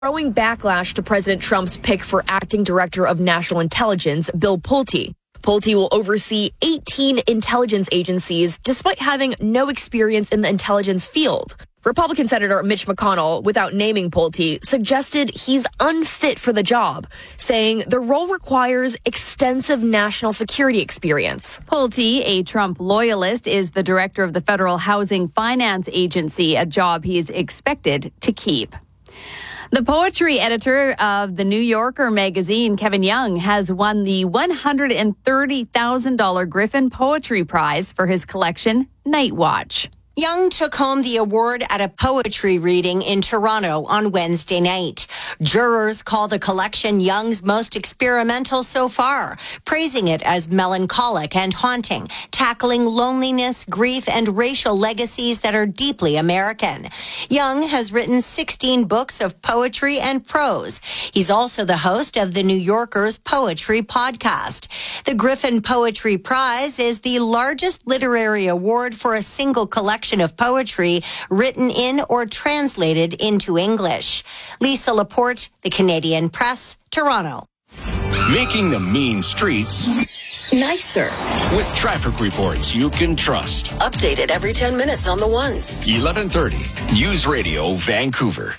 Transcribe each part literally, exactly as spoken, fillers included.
Throwing backlash to President Trump's pick for acting director of national intelligence, Bill Pulte. Pulte will oversee eighteen intelligence agencies despite having no experience in the intelligence field. Republican Senator Mitch McConnell, without naming Pulte, suggested he's unfit for the job, saying the role requires extensive national security experience. Pulte, a Trump loyalist, is the director of the Federal Housing Finance Agency, a job he's expected to keep. The poetry editor of The New Yorker magazine, Kevin Young, has won the one hundred thirty thousand dollars Griffin Poetry Prize for his collection, Night Watch. Young took home the award at a poetry reading in Toronto on Wednesday night. Jurors call the collection Young's most experimental so far, praising it as melancholic and haunting, tackling loneliness, grief, and racial legacies that are deeply American. Young has written sixteen books of poetry and prose. He's also the host of The New Yorker's Poetry Podcast. The Griffin Poetry Prize is the largest literary award for a single collection of poetry written in or translated into English. Lisa Laporte, The Canadian Press, Toronto. Making the mean streets nicer with traffic reports you can trust. Updated every ten minutes on the ones. eleven thirty News Radio Vancouver.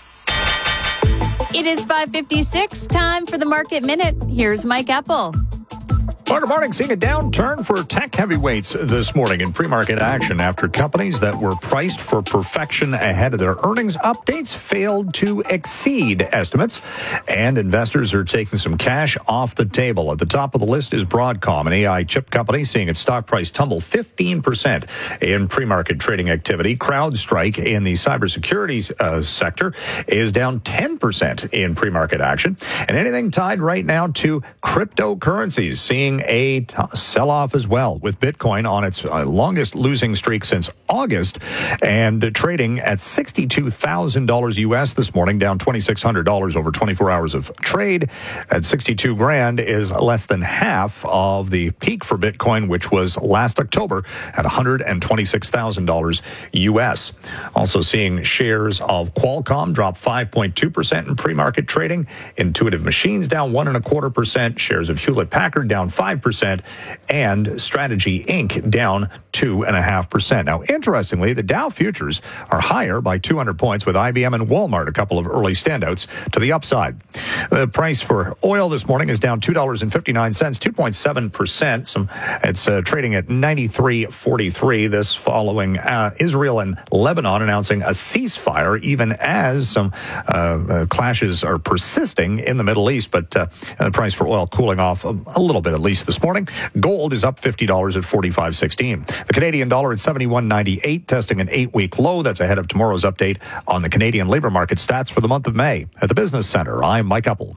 It is five fifty-six, time for the Market Minute. Here's Mike Epple. Good morning. Seeing a downturn for tech heavyweights this morning in pre-market action after companies that were priced for perfection ahead of their earnings updates failed to exceed estimates, and investors are taking some cash off the table. At the top of the list is Broadcom, an A I chip company, seeing its stock price tumble fifteen percent in pre-market trading activity. CrowdStrike in the cybersecurity uh, sector is down ten percent in pre-market action. And anything tied right now to cryptocurrencies, seeing a t- sell-off as well, with Bitcoin on its uh, longest losing streak since August and uh, trading at sixty-two thousand dollars U S this morning, down two thousand six hundred dollars over twenty-four hours of trade. At sixty-two grand is less than half of the peak for Bitcoin, which was last October at one hundred twenty-six thousand dollars U S. Also seeing shares of Qualcomm drop five point two percent in pre-market trading. Intuitive Machines down one and a quarter percent. Shares of Hewlett Packard down five percent, and Strategy Incorporated down two point five percent. Now, interestingly, the Dow futures are higher by two hundred points, with I B M and Walmart a couple of early standouts to the upside. The price for oil this morning is down two dollars and fifty-nine cents, two point seven percent. Some, it's uh, trading at ninety-three forty-three. This following uh, Israel and Lebanon announcing a ceasefire, even as some uh, uh, clashes are persisting in the Middle East. But uh, the price for oil cooling off a, a little bit, at least this morning. Gold is up fifty dollars at forty-five sixteen. The Canadian dollar at seventy-one ninety-eight, testing an eight-week low. That's ahead of tomorrow's update on the Canadian labor market stats for the month of May. At the Business Center, I'm Mike Epple.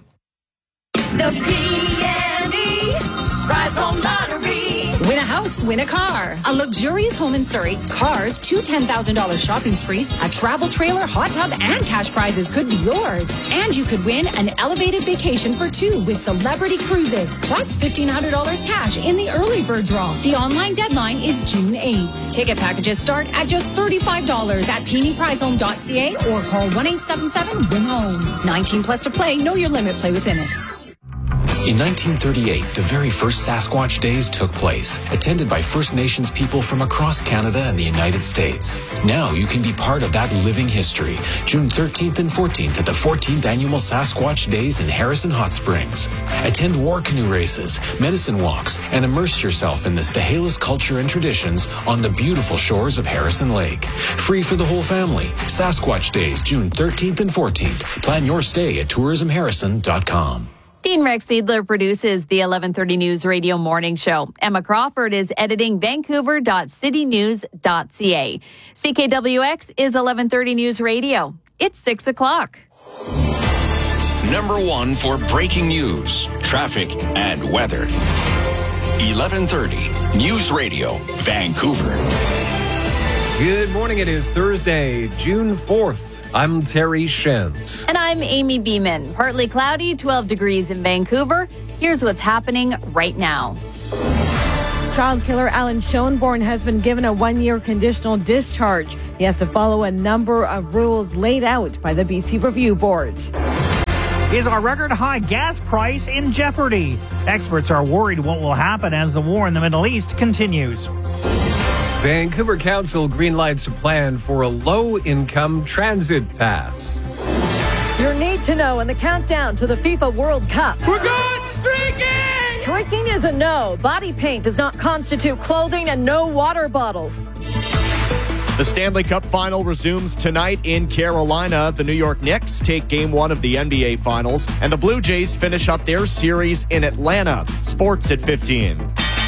The P and E Prize Home Lottery. Win a house, win a car. A luxurious home in Surrey, cars, two ten thousand dollars shopping sprees, a travel trailer, hot tub, and cash prizes could be yours. And you could win an elevated vacation for two with Celebrity Cruises, plus fifteen hundred dollars cash in the early bird draw. The online deadline is June eighth. Ticket packages start at just thirty-five dollars at peony prize home dot c a or call one eight seven seven win home. nineteen plus to play. Know your limit. Play within it. In nineteen thirty-eight, the very first Sasquatch Days took place, attended by First Nations people from across Canada and the United States. Now you can be part of that living history. June thirteenth and fourteenth at the fourteenth Annual Sasquatch Days in Harrison Hot Springs. Attend war canoe races, medicine walks, and immerse yourself in the Stahelis culture and traditions on the beautiful shores of Harrison Lake. Free for the whole family. Sasquatch Days, June thirteenth and fourteenth. Plan your stay at tourism harrison dot com. Dean Rex Seidler produces the eleven thirty News Radio Morning Show. Emma Crawford is editing vancouver dot city news dot c a. C K W X is eleven thirty News Radio. It's six o'clock. Number one for breaking news, traffic, and weather. eleven thirty News Radio Vancouver. Good morning. It is Thursday, June fourth. I'm Terry Shens. And I'm Amy Beeman. Partly cloudy, twelve degrees in Vancouver. Here's what's happening right now. Child killer Alan Schoenborn has been given a one-year conditional discharge. He has to follow a number of rules laid out by the B C Review Board. Is our record high gas price in jeopardy? Experts are worried what will happen as the war in the Middle East continues. Vancouver Council greenlights a plan for a low-income transit pass. Your need to know in the countdown to the FIFA World Cup. We're going streaking! Streaking is a no. Body paint does not constitute clothing, and no water bottles. The Stanley Cup Final resumes tonight in Carolina. The New York Knicks take game one of the N B A Finals, and the Blue Jays finish up their series in Atlanta. Sports at fifteen.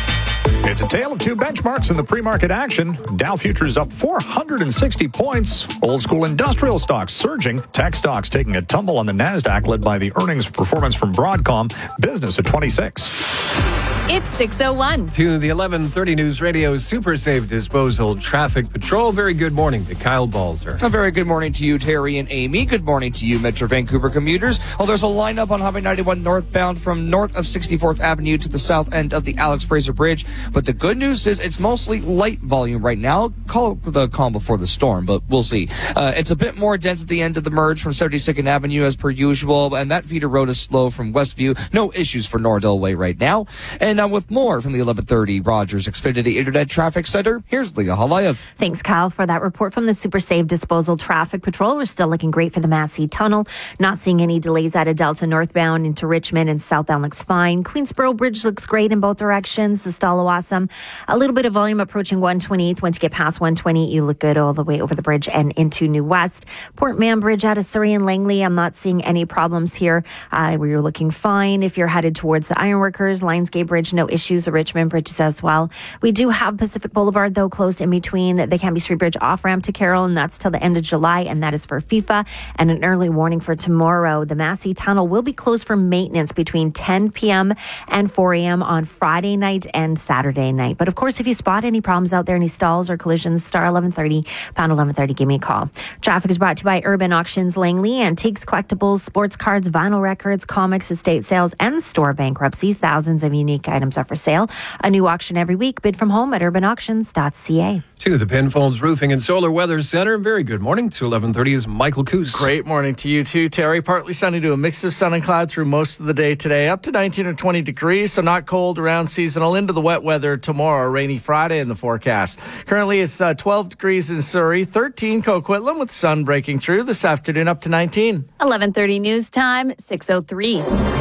It's a tale of two benchmarks in the pre-market action. Dow futures up four hundred sixty points. Old school industrial stocks surging. Tech stocks taking a tumble on the NASDAQ, led by the earnings performance from Broadcom. Business at twenty-six. It's six oh one. To the eleven thirty News Radio Super Safe Disposal Traffic Patrol. Very good morning to Kyle Balzer. A very good morning to you, Terry and Amy. Good morning to you, Metro Vancouver commuters. Well, there's a lineup on Highway ninety-one northbound from north of sixty-fourth Avenue to the south end of the Alex Fraser Bridge. But the good news is it's mostly light volume right now. Call it the calm before the storm, but we'll see. Uh, it's a bit more dense at the end of the merge from seventy-second Avenue as per usual, and that feeder road is slow from Westview. No issues for Nordell Way right now. And uh, with more from the eleven thirty Rogers Xfinity Internet Traffic Center, here's Leah Halayev. Thanks, Kyle, for that report from the Super Safe Disposal Traffic Patrol. We're still looking great for the Massey Tunnel. Not seeing any delays out of Delta northbound into Richmond, and southbound looks fine. Queensboro Bridge looks great in both directions. The Stalo awesome. A little bit of volume approaching one twenty-eighth. Once you get past one twenty, you look good all the way over the bridge and into New West. Port Mann Bridge out of Surrey and Langley. I'm not seeing any problems here. Uh, where you're looking fine. If you're headed towards the Ironworkers, Lionsgate Bridge, no issues. The Richmond bridges as well. We do have Pacific Boulevard, though, closed in between the Cambie Street Bridge off-ramp to Carroll, and that's till the end of July, and that is for FIFA. And an early warning for tomorrow. The Massey Tunnel will be closed for maintenance between ten p.m. and four a.m. on Friday night and Saturday night. But, of course, if you spot any problems out there, any stalls or collisions, star eleven thirty, pound eleven thirty, give me a call. Traffic is brought to you by Urban Auctions Langley. Antiques, collectibles, sports cards, vinyl records, comics, estate sales, and store bankruptcies. Thousands of unique items are for sale. A new auction every week. Bid from home at urban auctions dot c a. To the Penfolds Roofing and Solar Weather Center. Very good morning. To eleven thirty is Michael Coos. Great morning to you too, Terry. Partly sunny to a mix of sun and cloud through most of the day today. Up to nineteen or twenty degrees, so not cold, around seasonal. Into the wet weather tomorrow. Rainy Friday in the forecast. Currently it's uh, twelve degrees in Surrey, thirteen Coquitlam with sun breaking through. This afternoon up to nineteen. eleven thirty news time, six oh three.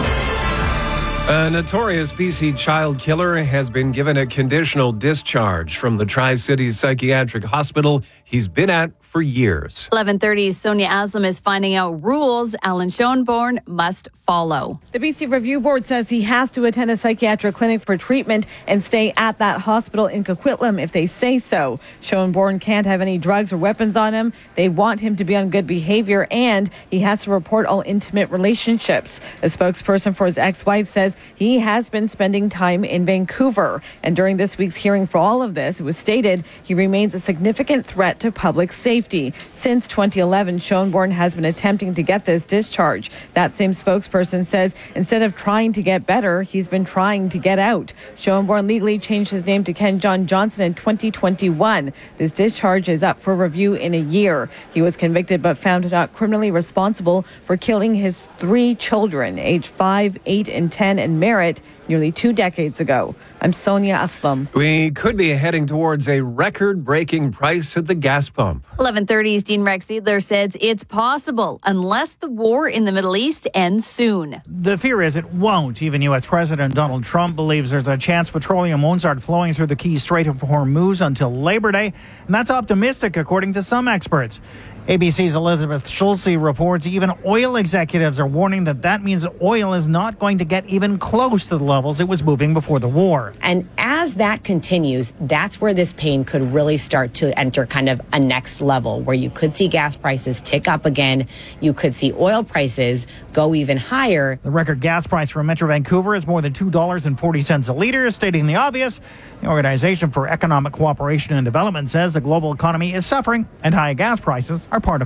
A notorious B C child killer has been given a conditional discharge from the Tri-Cities Psychiatric Hospital he's been at for years. eleven thirty's Sonia Aslam is finding out rules Alan Schoenborn must follow. The B C Review Board says he has to attend a psychiatric clinic for treatment and stay at that hospital in Coquitlam if they say so. Schoenborn can't have any drugs or weapons on him. They want him to be on good behavior, and he has to report all intimate relationships. A spokesperson for his ex-wife says he has been spending time in Vancouver. And during this week's hearing for all of this, it was stated he remains a significant threat to public safety. Since twenty eleven, Schoenborn has been attempting to get this discharge. That same spokesperson says instead of trying to get better, he's been trying to get out. Schoenborn legally changed his name to Ken John Johnson in twenty twenty-one. This discharge is up for review in a year. He was convicted but found not criminally responsible for killing his three children, aged five, eight, and ten, in Merritt nearly two decades ago. I'm Sonia Aslam. We could be heading towards a record-breaking price at the gas pump. eleven thirty's Dean Rex Edler says it's possible unless the war in the Middle East ends soon. The fear is it won't. Even U S President Donald Trump believes there's a chance petroleum won't start flowing through the key Strait of Hormuz until Labor Day, and that's optimistic according to some experts. A B C's Elizabeth Schulze reports even oil executives are warning that that means oil is not going to get even close to the levels it was moving before the war. And as that continues, that's where this pain could really start to enter kind of a next level where you could see gas prices tick up again. You could see oil prices go even higher. The record gas price for Metro Vancouver is more than two dollars and forty cents a litre, stating the obvious. The Organization for Economic Cooperation and Development says the global economy is suffering and high gas prices are part of that.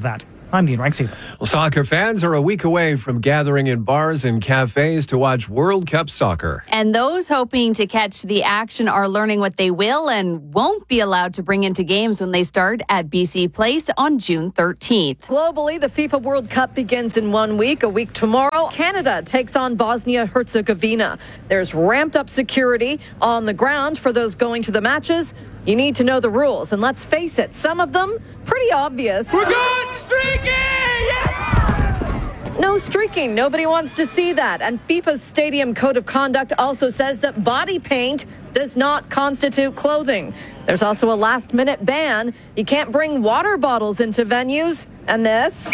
I'm Dean Rexy. Well, soccer fans are a week away from gathering in bars and cafes to watch World Cup soccer. And those hoping to catch the action are learning what they will and won't be allowed to bring into games when they start at B C Place on June thirteenth. Globally, the FIFA World Cup begins in one week. A week tomorrow, Canada takes on Bosnia-Herzegovina. There's ramped up security on the ground for those going to the matches. You need to know the rules, and let's face it, some of them pretty obvious. We're going streaking! Yes! No streaking. Nobody wants to see that. And FIFA's Stadium Code of Conduct also says that body paint does not constitute clothing. There's also a last-minute ban. You can't bring water bottles into venues. And this...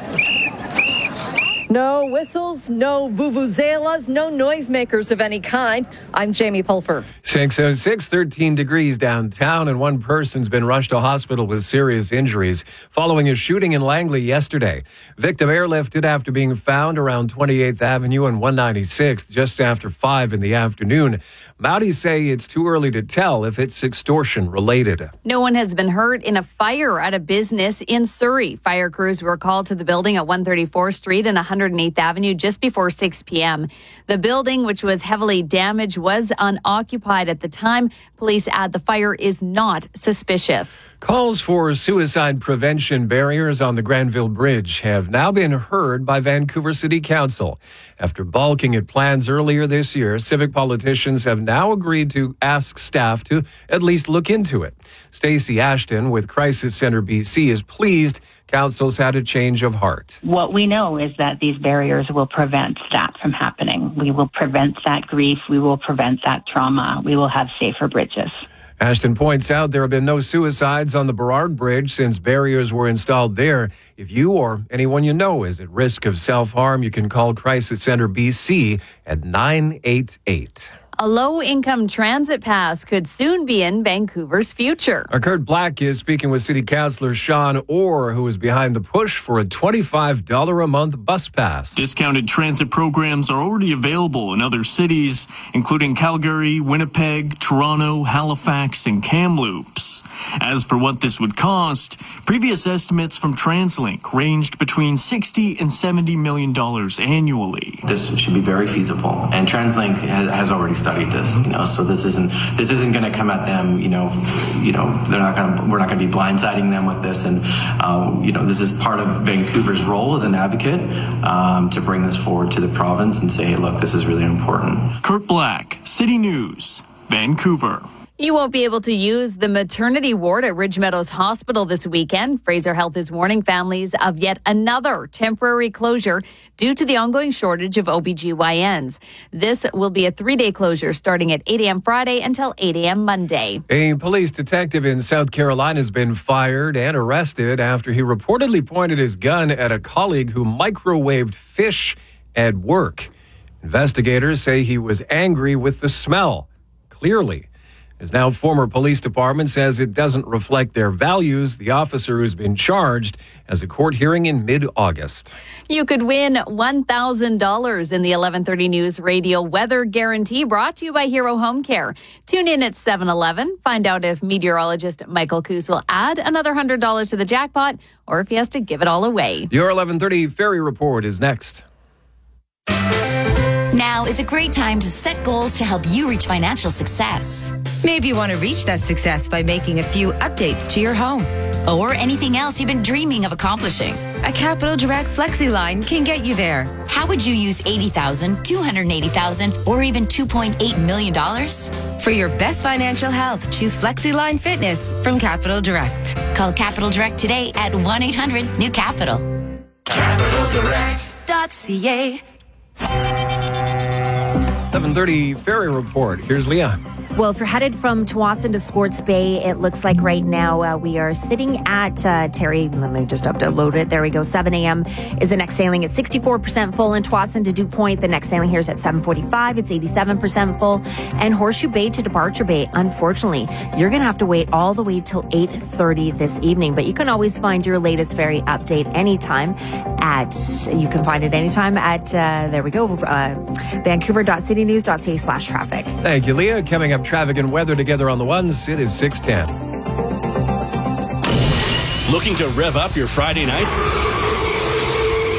No whistles, no vuvuzelas, no noisemakers of any kind. I'm Jamie Pulfer. six oh six, thirteen degrees downtown, and one person's been rushed to hospital with serious injuries following a shooting in Langley yesterday. Victim airlifted after being found around twenty-eighth Avenue and one ninety-sixth just after five in the afternoon. Mounties say it's too early to tell if it's extortion related. No one has been hurt in a fire at a business in Surrey. Fire crews were called to the building at one thirty-fourth Street and one hundred eighth Avenue just before six p.m. The building, which was heavily damaged, was unoccupied at the time. Police add the fire is not suspicious. Calls for suicide prevention barriers on the Granville Bridge have now been heard by Vancouver City Council. After balking at plans earlier this year, civic politicians have now agreed to ask staff to at least look into it. Stacey Ashton with Crisis Center B C is pleased Council's had a change of heart. What we know is that these barriers will prevent that from happening. We will prevent that grief. We will prevent that trauma. We will have safer bridges. Ashton points out there have been no suicides on the Burrard Bridge since barriers were installed there. If you or anyone you know is at risk of self-harm, you can call Crisis Center B C at nine eight eight. A low-income transit pass could soon be in Vancouver's future. Our Kurt Black is speaking with City Councillor Sean Orr, who is behind the push for a twenty-five dollars a month bus pass. Discounted transit programs are already available in other cities, including Calgary, Winnipeg, Toronto, Halifax, and Kamloops. As for what this would cost, previous estimates from TransLink ranged between sixty and seventy million dollars annually. This should be very feasible, and TransLink has, has already studied this. You know, so this isn't this isn't going to come at them. You know, you know, they're not going to. We're not going to be blindsiding them with this, and um, you know, this is part of Vancouver's role as an advocate um, to bring this forward to the province and say, hey, look, this is really important. Kurt Black, City News, Vancouver. You won't be able to use the maternity ward at Ridge Meadows Hospital this weekend. Fraser Health is warning families of yet another temporary closure due to the ongoing shortage of O B G Y Ns. This will be a three-day closure starting at eight a.m. Friday until eight a.m. Monday. A police detective in South Carolina has been fired and arrested after he reportedly pointed his gun at a colleague who microwaved fish at work. Investigators say he was angry with the smell. Clearly. His now former police department says it doesn't reflect their values. The officer who's been charged has a court hearing in mid-August. You could win one thousand dollars in the eleven thirty News Radio Weather Guarantee, brought to you by Hero Home Care. Tune in at seven eleven. Find out if meteorologist Michael Coos will add another one hundred dollars to the jackpot or if he has to give it all away. Your eleven thirty Ferry Report is next. Now is a great time to set goals to help you reach financial success. Maybe you want to reach that success by making a few updates to your home. Or anything else you've been dreaming of accomplishing. A Capital Direct Flexi line can get you there. How would you use eighty thousand dollars, two hundred eighty thousand dollars, or even two point eight million dollars? For your best financial health, choose Flexi Line Fitness from Capital Direct. Call Capital Direct today at one eight hundred new capital. capital direct dot c a eleven thirty Ferry Report. Here's Leah. Well, if you're headed from Tsawwassen to Sports Bay, it looks like right now uh, we are sitting at, uh, Terry, let me just upload it. There we go. seven a.m. is the next sailing at sixty-four percent full in Tsawwassen to Dew Point. The next sailing here is at seven forty-five. It's eighty-seven percent full. And Horseshoe Bay to Departure Bay, unfortunately, you're going to have to wait all the way till eight thirty this evening. But you can always find your latest ferry update anytime at, you can find it anytime at, uh, there we go, uh, vancouver dot city news dot c a slash traffic. Thank you, Leah. Coming up, traffic and weather together on the ones. It is six ten. Looking to rev up your Friday night?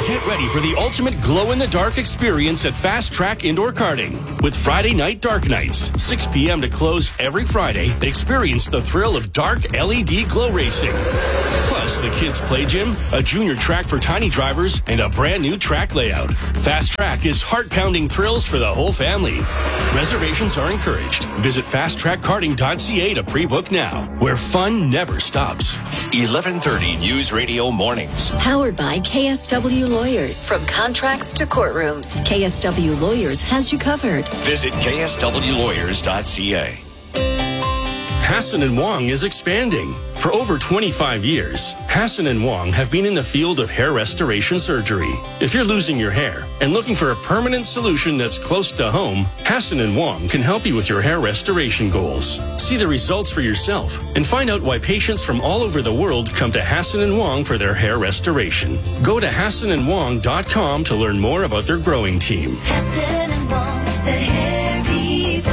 Get ready for the ultimate glow-in-the-dark experience at Fast Track Indoor Karting. With Friday Night Dark Nights, six p.m. to close every Friday, experience the thrill of dark L E D glow racing. Plus, the kids' play gym, a junior track for tiny drivers, and a brand new track layout. Fast Track is heart-pounding thrills for the whole family. Reservations are encouraged. Visit fast track karting dot c a to pre-book now, where fun never stops. eleven thirty News Radio Mornings. Powered by K S W Lawyers. From contracts to courtrooms, K S W Lawyers has you covered. Visit k s w lawyers dot c a. Hassan and Wong is expanding. For over twenty-five years, Hassan and Wong have been in the field of hair restoration surgery. If you're losing your hair and looking for a permanent solution that's close to home, Hassan and Wong can help you with your hair restoration goals. See the results for yourself and find out why patients from all over the world come to Hassan and Wong for their hair restoration. Go to hassan and wong dot com to learn more about their growing team. Hassan and Wong, the hair people.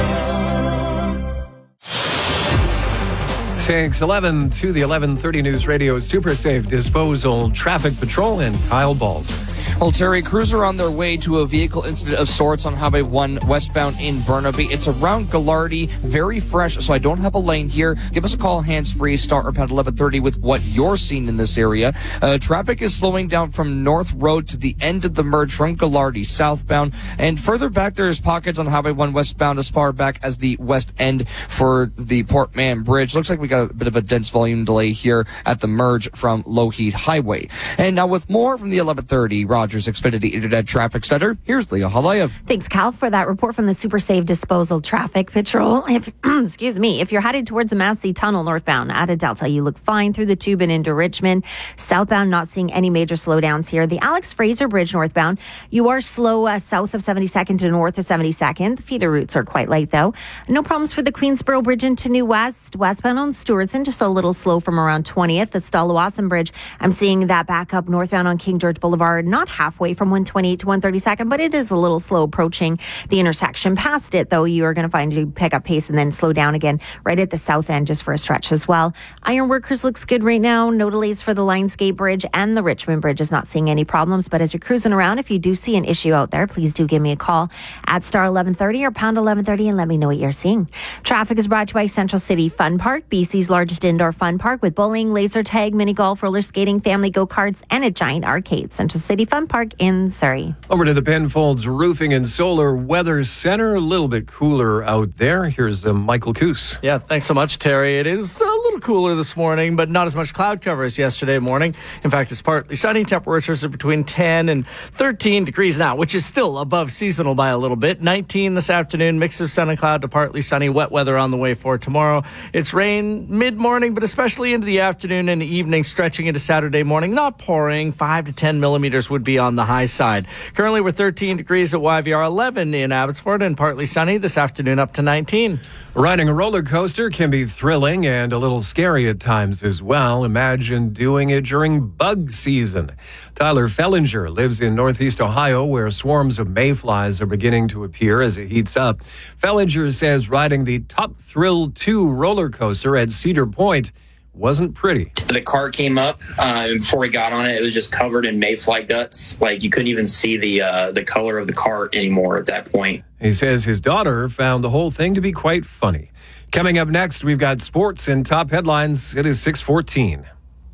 six eleven to the eleven thirty News Radio Super Safe Disposal Traffic Patrol and Kyle Balzer. Well, Terry, crews are on their way to a vehicle incident of sorts on Highway one westbound in Burnaby. It's around Gallardi, very fresh, so I don't have a lane here. Give us a call, hands-free, start around eleven thirty with what you're seeing in this area. Uh, traffic is slowing down from North Road to the end of the merge from Gallardi southbound. And further back, there's pockets on Highway one westbound as far back as the west end for the Port Mann Bridge. Looks like we got a bit of a dense volume delay here at the merge from Lougheed Highway. And now with more from the eleven thirty Rogers Xfinity Internet Traffic Center, here's Leah Halayev. Thanks, Cal, for that report from the Super Safe Disposal Traffic Patrol. If, excuse me, if you're headed towards the Massey Tunnel northbound out of Delta, you look fine through the tube and into Richmond. Southbound, not seeing any major slowdowns here. The Alex Fraser Bridge northbound, you are slow uh, south of seventy-second to north of seventy-second. The feeder routes are quite light, though. No problems for the Queensboro Bridge into New West. Westbound on Stewartson, just a little slow from around twentieth. The Stella-Wasson Bridge, I'm seeing that back up northbound on King George Boulevard, not halfway from one twenty-eight to one thirty-second, but it is a little slow approaching the intersection. Past it, though, you are going to find you pick up pace and then slow down again right at the south end just for a stretch as well. Ironworkers looks good right now. No delays for the Lionsgate Bridge, and the Richmond Bridge is not seeing any problems. But as you're cruising around, if you do see an issue out there, please do give me a call at star eleven thirty or pound eleven thirty and let me know what you're seeing. Traffic is brought to you by Central City Fun Park, B C's largest indoor fun park with bowling, laser tag, mini golf, roller skating, family go-karts, and a giant arcade. Central City Fun Park in Surrey. Over to the Penfolds Roofing and Solar Weather Center. A little bit cooler out there. Here's uh, Michael Coos. Yeah, thanks so much, Terry. It is a little cooler this morning, but not as much cloud cover as yesterday morning. In fact, it's partly sunny. Temperatures are between ten and thirteen degrees now, which is still above seasonal by a little bit. nineteen this afternoon, mix of sun and cloud to partly sunny. Wet weather on the way for tomorrow. It's rain mid-morning, but especially into the afternoon and evening, stretching into Saturday morning. Not pouring. five to ten millimeters would be on the high side. Currently, we're thirteen degrees at Y V R, eleven in Abbotsford, and partly sunny this afternoon up to nineteen. Riding a roller coaster can be thrilling and a little scary at times as well. Imagine doing it during bug season. Tyler Fellinger lives in Northeast Ohio, where swarms of mayflies are beginning to appear as it heats up. Fellinger says riding the Top Thrill two roller coaster at Cedar Point wasn't pretty. The cart came up, uh, and before we got on it, it was just covered in mayfly guts. Like, you couldn't even see the uh, the color of the cart anymore at that point. He says his daughter found the whole thing to be quite funny. Coming up next, we've got sports and top headlines. It is six fourteen.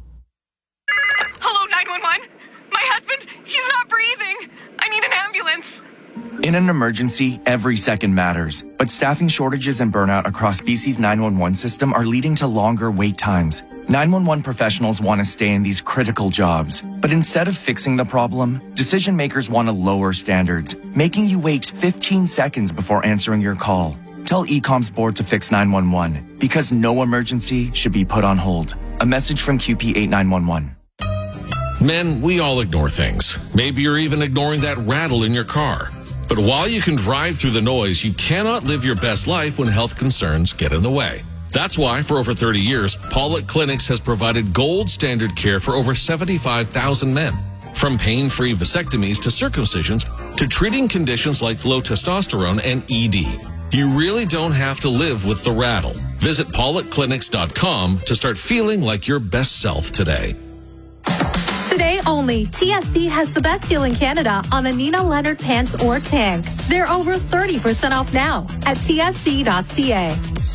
Hello, nine one one. My husband, he's not breathing. I need an ambulance. In an emergency, every second matters. But staffing shortages and burnout across B C's nine one one system are leading to longer wait times. nine one one professionals want to stay in these critical jobs. But instead of fixing the problem, decision makers want to lower standards, making you wait fifteen seconds before answering your call. Tell E COM's board to fix nine one one, because no emergency should be put on hold. A message from Q P eight nine one one. Men, we all ignore things. Maybe you're even ignoring that rattle in your car. But while you can drive through the noise, you cannot live your best life when health concerns get in the way. That's why, for over thirty years, Paulette Clinics has provided gold standard care for over seventy-five thousand men. From pain-free vasectomies to circumcisions to treating conditions like low testosterone and E D. You really don't have to live with the rattle. Visit paulette clinics dot com to start feeling like your best self today. Today Only T S C has the best deal in Canada on a Nina Leonard pants or tank. They're over thirty percent off now at T S C dot C A.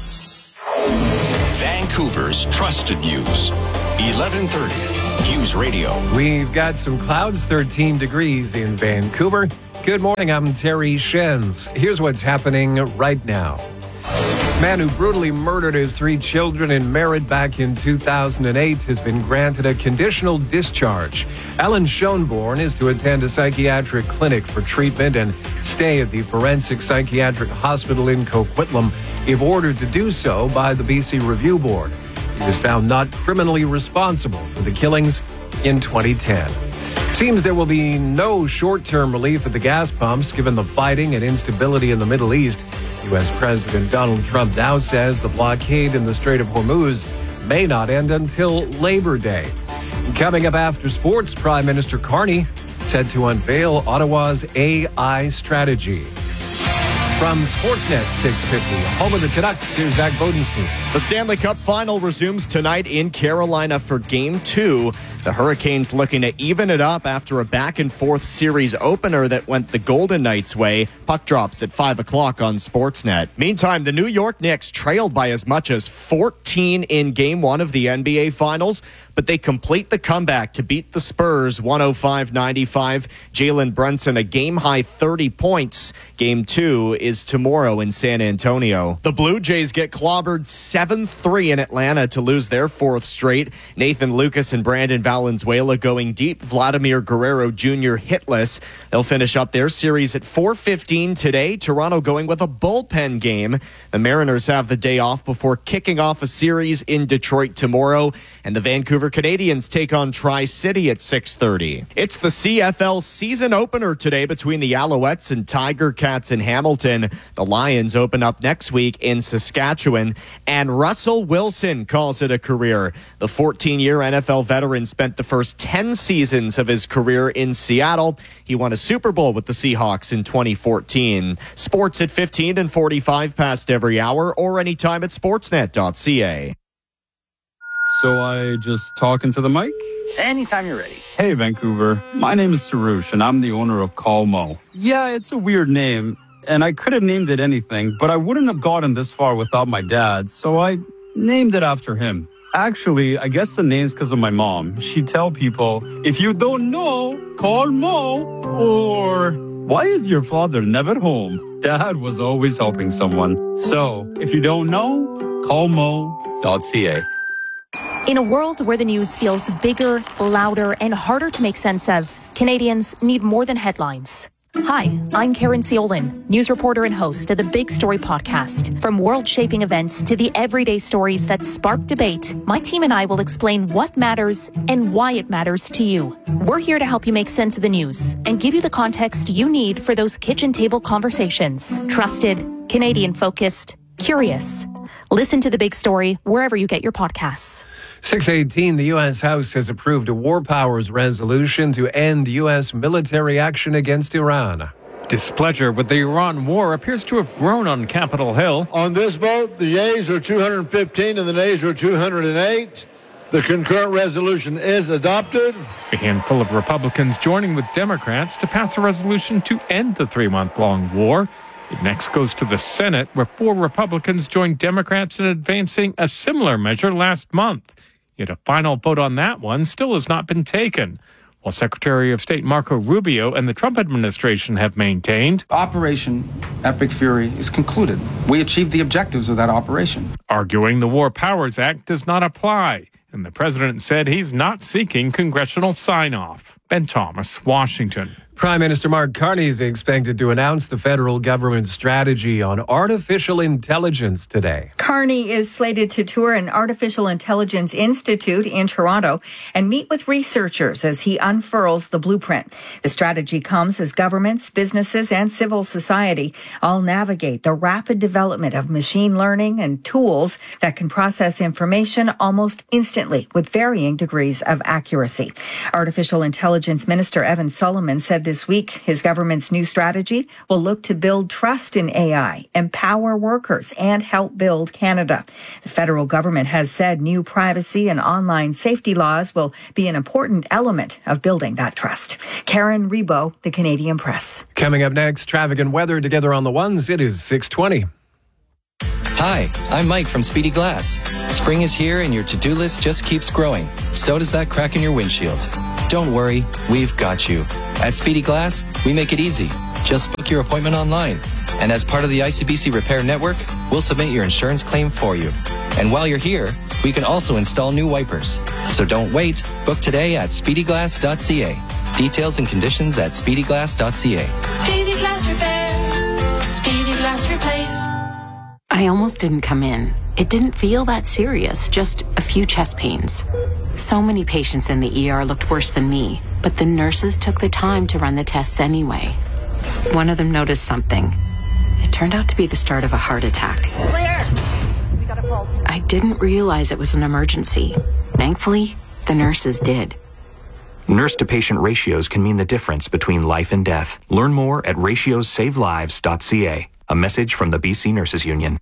Vancouver's trusted news. eleven thirty News Radio. We've got some clouds, thirteen degrees in Vancouver. Good morning, I'm Terry Shenz. Here's what's happening right now. Man who brutally murdered his three children in Merritt back in two thousand eight has been granted a conditional discharge. Alan Schoenborn is to attend a psychiatric clinic for treatment and stay at the Forensic Psychiatric Hospital in Coquitlam if ordered to do so by the B C Review Board. He was found not criminally responsible for the killings in twenty ten. Seems there will be no short-term relief at the gas pumps given the fighting and instability in the Middle East. U S President Donald Trump now says the blockade in the Strait of Hormuz may not end until Labor Day. Coming up after sports, Prime Minister Carney said to unveil Ottawa's A I strategy. From Sportsnet six fifty, home of the Canucks, here's Zach Bodenstein. The Stanley Cup final resumes tonight in Carolina for Game two. The Hurricanes looking to even it up after a back-and-forth series opener that went the Golden Knights' way. Puck drops at five o'clock on Sportsnet. Meantime, the New York Knicks trailed by as much as fourteen in Game one of the N B A Finals, but they complete the comeback to beat the Spurs one oh five ninety-five. Jalen Brunson a game-high thirty points. Game two is tomorrow in San Antonio. The Blue Jays get clobbered seven three in Atlanta to lose their fourth straight. Nathan Lucas and Brandon Valenzuela going deep. Vladimir Guerrero Junior hitless. They'll finish up their series at four fifteen today. Toronto going with a bullpen game. The Mariners have the day off before kicking off a series in Detroit tomorrow. And the Vancouver Canadians take on Tri-City at six thirty. It's the C F L season opener today between the Alouettes and Tiger Cats in Hamilton. The Lions open up next week in Saskatchewan. And Russell Wilson calls it a career. The fourteen-year N F L veteran spent the first ten seasons of his career in Seattle. He won a Super Bowl with the Seahawks in twenty fourteen. Sports at fifteen and forty-five past every hour or anytime at sportsnet dot c a. So I just talk into the mic? Anytime you're ready. Hey, Vancouver. My name is Sarush, and I'm the owner of Call Mo. Yeah, it's a weird name, and I could have named it anything, but I wouldn't have gotten this far without my dad, so I named it after him. Actually, I guess the name's because of my mom. She'd tell people, if you don't know, call Mo, or why is your father never home? Dad was always helping someone. So, if you don't know, call mo dot c a. In a world where the news feels bigger, louder, and harder to make sense of, Canadians need more than headlines. Hi, I'm Karen Seolin, news reporter and host of the Big Story podcast. From world-shaping events to the everyday stories that spark debate, my team and I will explain what matters and why it matters to you. We're here to help you make sense of the news and give you the context you need for those kitchen table conversations. Trusted, Canadian-focused, curious. Listen to The Big Story wherever you get your podcasts. six eighteen, the U S House has approved a war powers resolution to end U S military action against Iran. Displeasure with the Iran war appears to have grown on Capitol Hill. On this vote, the yeas are two hundred fifteen and the nays are two hundred eight. The concurrent resolution is adopted. A handful of Republicans joining with Democrats to pass a resolution to end the three-month-long war. It next goes to the Senate, where four Republicans joined Democrats in advancing a similar measure last month. Yet a final vote on that one still has not been taken. While Secretary of State Marco Rubio and the Trump administration have maintained, Operation Epic Fury is concluded. We achieved the objectives of that operation. Arguing the War Powers Act does not apply, and the president said he's not seeking congressional sign-off. Ben Thomas, Washington. Prime Minister Mark Carney is expected to announce the federal government's strategy on artificial intelligence today. Carney is slated to tour an artificial intelligence institute in Toronto and meet with researchers as he unfurls the blueprint. The strategy comes as governments, businesses, and civil society all navigate the rapid development of machine learning and tools that can process information almost instantly with varying degrees of accuracy. Artificial Intelligence Minister Evan Solomon said this week his government's new strategy will look to build trust in A I, empower workers, and help build Canada. The federal government has said new privacy and online safety laws will be an important element of building that trust. Karen Rebo, The Canadian Press. Coming up next, traffic and weather together on the ones. It is six twenty. Hi, I'm Mike from Speedy Glass. Spring is here and your to-do list just keeps growing. So does that crack in your windshield. Don't worry, we've got you. At Speedy Glass, we make it easy. Just book your appointment online. And as part of the I C B C Repair Network, we'll submit your insurance claim for you. And while you're here, we can also install new wipers. So don't wait. Book today at speedy glass dot c a. Details and conditions at speedy glass dot c a. Speedy Glass Repair. Speedy Glass Replace. I almost didn't come in. It didn't feel that serious, just a few chest pains. So many patients in the E R looked worse than me, but the nurses took the time to run the tests anyway. One of them noticed something. It turned out to be the start of a heart attack. Claire, we got a pulse. I didn't realize it was an emergency. Thankfully, the nurses did. Nurse-to-patient ratios can mean the difference between life and death. Learn more at ratios save lives dot c a. A message from the B C Nurses Union.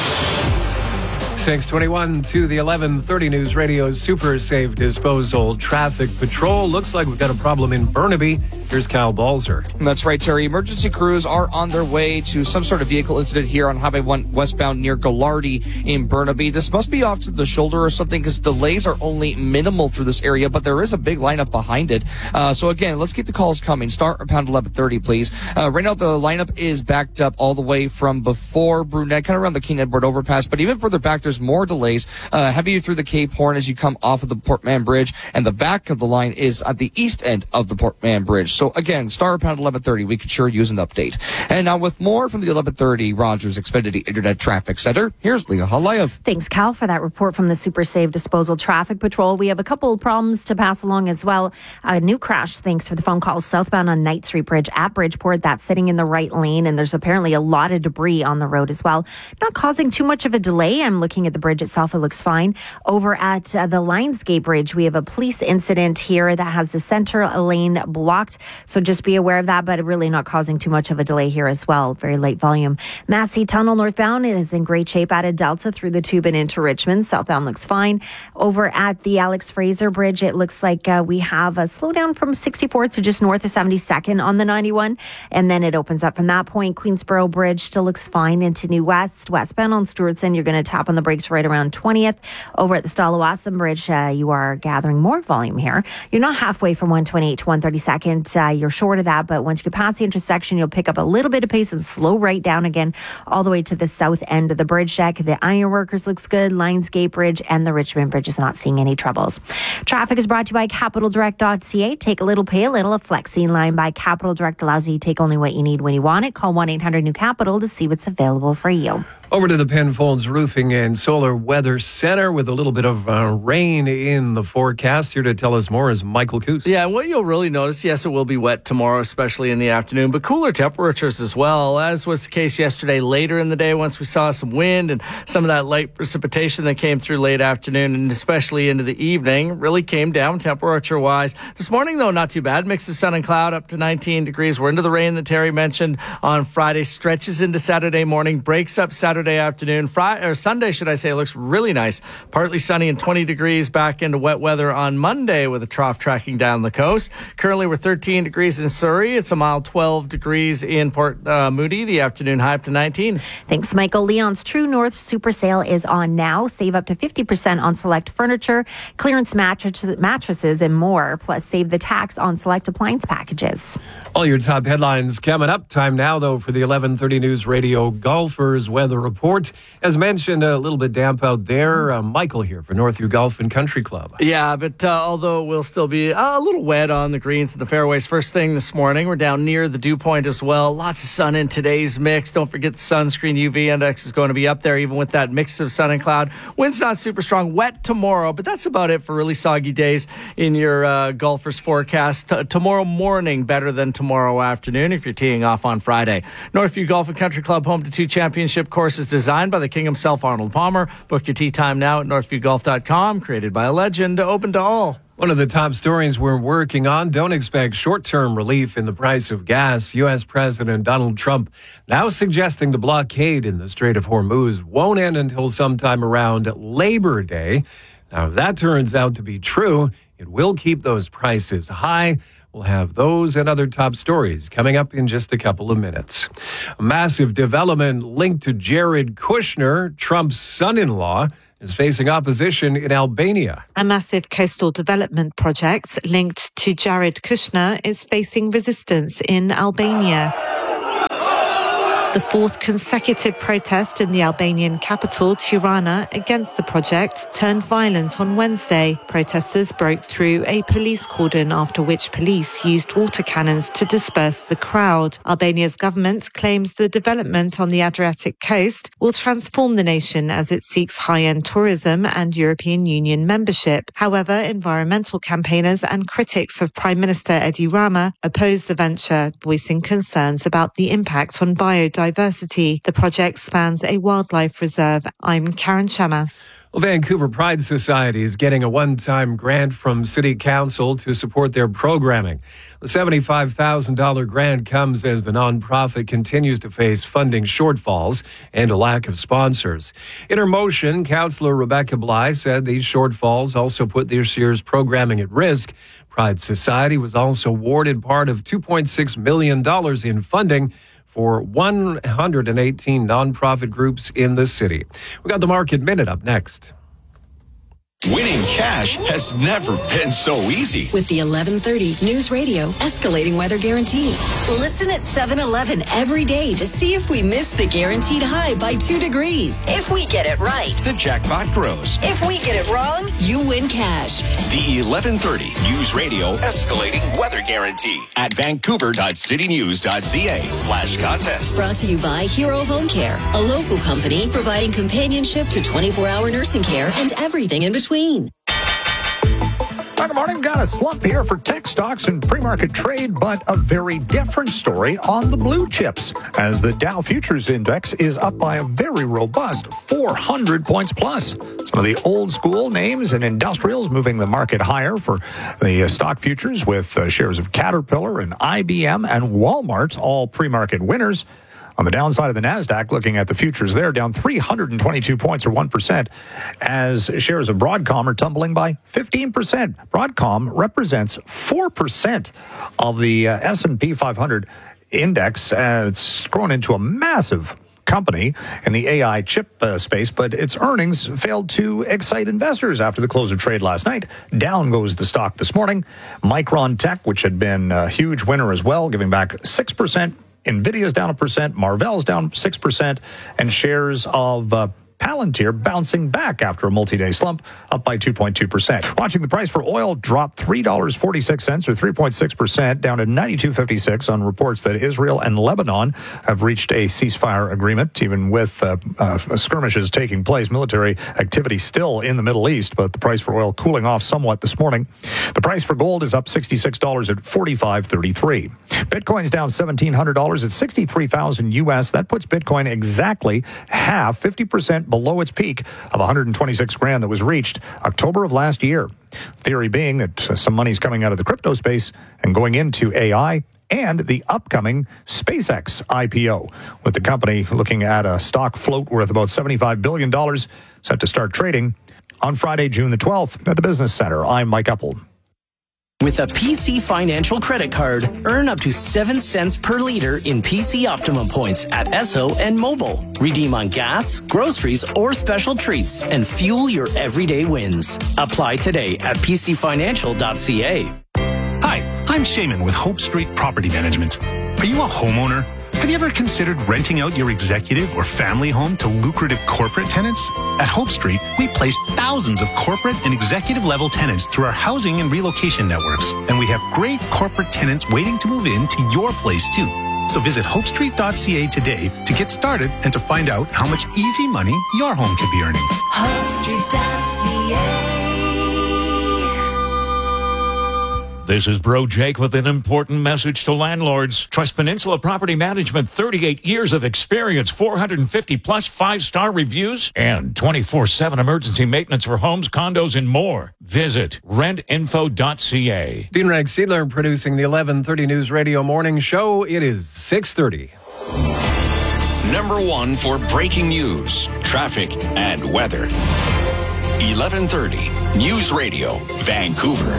six twenty-one to the eleven thirty News Radio's Super Safe Disposal Traffic Patrol. Looks like we've got a problem in Burnaby. Here's Kyle Balzer. That's right, Terry. Emergency crews are on their way to some sort of vehicle incident here on Highway one westbound near Gallardi in Burnaby. This must be off to the shoulder or something because delays are only minimal through this area, but there is a big lineup behind it. Uh, so again, let's keep the calls coming. Start around eleven thirty, please. Uh, right now, the lineup is backed up all the way from before Brunette, kind of around the King Edward overpass, but even further back, there's more delays. Uh, heavier through the Cape Horn as you come off of the Port Mann Bridge, and the back of the line is at the east end of the Port Mann Bridge. So again, star pound eleven thirty, we could sure use an update. And now with more from the eleven thirty Rogers Xfinity Internet Traffic Center, here's Leah Halayev. Thanks, Cal, for that report from the Super Safe Disposal Traffic Patrol. We have a couple of problems to pass along as well. A new crash, thanks for the phone calls, southbound on Knight Street Bridge at Bridgeport. That's sitting in the right lane, and there's apparently a lot of debris on the road as well. Not causing too much of a delay. I'm looking at the bridge itself. It looks fine. Over at uh, the Lionsgate Bridge, we have a police incident here that has the center lane blocked. So just be aware of that, but really not causing too much of a delay here as well. Very light volume. Massey Tunnel northbound is in great shape out of Delta through the tube and into Richmond. Southbound looks fine. Over at the Alex Fraser Bridge, it looks like uh, we have a slowdown from sixty-fourth to just north of seventy-second on the ninety-one. And then it opens up from that point. Queensboro Bridge still looks fine into New West. Westbound on Stewartson, you're going to tap on the brakes right around twentieth. Over at the Stalawassam Bridge, uh, you are gathering more volume here. You're not halfway from one twenty-eight to one thirty-second. Uh, you're short of that, but once you get past the intersection, you'll pick up a little bit of pace and slow right down again all the way to the south end of the bridge deck. The Ironworkers looks good. Lionsgate Bridge and the Richmond Bridge is not seeing any troubles. Traffic is brought to you by capital direct dot c a. Take a little, pay a little. A Flexi line by Capital Direct allows you to take only what you need when you want it. Call one eight hundred new capital to see what's available for you. Over to the Penfolds Roofing and Solar Weather Center with a little bit of uh, rain in the forecast. Here to tell us more is Michael Coos. Yeah, and what you'll really notice, yes, it will be wet tomorrow, especially in the afternoon, but cooler temperatures as well, as was the case yesterday later in the day once we saw some wind and some of that light precipitation that came through late afternoon and especially into the evening. Really came down temperature-wise. This morning, though, not too bad. Mix of sun and cloud up to nineteen degrees. We're into the rain that Terry mentioned on Friday. Stretches into Saturday morning, breaks up Saturday Saturday afternoon. Friday, or Sunday, should I say, looks really nice. Partly sunny and twenty degrees back into wet weather on Monday with a trough tracking down the coast. Currently, we're thirteen degrees in Surrey. It's a mild twelve degrees in Port uh, Moody. The afternoon high up to nineteen. Thanks, Michael. Leon's True North Super Sale is on now. Save up to fifty percent on select furniture, clearance mattresses, mattresses, and more. Plus, save the tax on select appliance packages. All your top headlines coming up. Time now, though, for the eleven thirty News Radio Golfers Weather Report. As mentioned, a little bit damp out there. Uh, Michael here for Northview Golf and Country Club. Yeah, but uh, although it will still be a little wet on the greens and the fairways first thing this morning, we're down near the dew point as well. Lots of sun in today's mix. Don't forget the sunscreen U V index is going to be up there, even with that mix of sun and cloud. Wind's not super strong. Wet tomorrow, but that's about it for really soggy days in your uh, golfers forecast. T- tomorrow morning, better than tomorrow afternoon if you're teeing off on Friday. Northview Golf and Country Club, home to two championship courses. course is designed by the king himself, Arnold Palmer. Book your tee time now at northview golf dot com. Created by a legend, open to all. One of the top stories we're working on: don't expect short-term relief in the price of gas. U S. President Donald Trump now suggesting the blockade in the Strait of Hormuz won't end until sometime around Labor Day. Now, if that turns out to be true, it will keep those prices high. We'll have those and other top stories coming up in just a couple of minutes. A massive development linked to Jared Kushner, Trump's son-in-law, is facing opposition in Albania. A massive coastal development project linked to Jared Kushner is facing resistance in Albania. The fourth consecutive protest in the Albanian capital, Tirana, against the project turned violent on Wednesday. Protesters broke through a police cordon, after which police used water cannons to disperse the crowd. Albania's government claims the development on the Adriatic coast will transform the nation as it seeks high-end tourism and European Union membership. However, environmental campaigners and critics of Prime Minister Edi Rama oppose the venture, voicing concerns about the impact on biodiversity. Diversity. The project spans a wildlife reserve. I'm Karen Shamas. Well, Vancouver Pride Society is getting a one-time grant from City Council to support their programming. The seventy-five thousand dollars grant comes as the nonprofit continues to face funding shortfalls and a lack of sponsors. In her motion, Councillor Rebecca Bly said these shortfalls also put this year's programming at risk. Pride Society was also awarded part of two point six million dollars in funding for one hundred eighteen nonprofit groups in the city. We got the Market Minute up next. Winning cash has never been so easy. With the eleven thirty News Radio Escalating Weather Guarantee. Listen at seven eleven every day to see if we miss the guaranteed high by two degrees. If we get it right, the jackpot grows. If we get it wrong, you win cash. The eleven thirty News Radio Escalating Weather Guarantee at vancouver.citynews.ca slash contest. Brought to you by Hero Home Care, a local company providing companionship to twenty-four hour nursing care and everything in between. Good morning. Got a slump here for tech stocks and pre-market trade, but a very different story on the blue chips, as the Dow Futures Index is up by a very robust four hundred points plus. Some of the old school names and industrials moving the market higher for the uh, stock futures, with uh, shares of Caterpillar and I B M and Walmart all pre-market winners. On the downside of the NASDAQ, looking at the futures there, down three hundred twenty-two points or one percent, as shares of Broadcom are tumbling by fifteen percent. Broadcom represents four percent of the uh, S and P five hundred index. Uh, it's grown into a massive company in the A I chip uh, space, but its earnings failed to excite investors after the close of trade last night. Down goes the stock this morning. Micron Tech, which had been a huge winner as well, giving back six percent. NVIDIA's down a percent, Marvell's down six percent, and shares of uh, Palantir bouncing back after a multi-day slump, up by two point two percent. Watching the price for oil drop three dollars and forty-six cents or three point six percent, down to ninety-two fifty-six on reports that Israel and Lebanon have reached a ceasefire agreement, even with uh, uh, skirmishes taking place. Military activity still in the Middle East, but the price for oil cooling off somewhat this morning. The price for gold is up sixty-six dollars at forty-five thirty-three. Bitcoin's down seventeen hundred dollars at sixty-three thousand U S. That puts Bitcoin exactly half, fifty percent below its peak of one hundred twenty-six grand that was reached October of last year. Theory being that some money's coming out of the crypto space and going into A I and the upcoming SpaceX I P O, with the company looking at a stock float worth about seventy-five billion dollars set to start trading on Friday, June the twelfth at the Business Center. I'm Mike Uppel. With a P C Financial credit card, earn up to seven cents per liter in P C Optimum points at Esso and Mobile. Redeem on gas, groceries, or special treats and fuel your everyday wins. Apply today at p c financial dot c a. Hi, I'm Shaman with Hope Street Property Management. Are you a homeowner? Have you ever considered renting out your executive or family home to lucrative corporate tenants? At Hope Street, we place thousands of corporate and executive level tenants through our housing and relocation networks. And we have great corporate tenants waiting to move in to your place too. So visit hope street dot c a today to get started and to find out how much easy money your home could be earning. hope street dot c a. This is Bro Jake with an important message to landlords. Trust Peninsula Property Management, thirty-eight years of experience, four hundred fifty plus five-star reviews, and twenty-four seven emergency maintenance for homes, condos, and more. Visit rent info dot c a. Dean Reg Seidler producing the eleven thirty News Radio Morning Show. It is six thirty. Number one for breaking news, traffic, and weather. eleven thirty News Radio, Vancouver.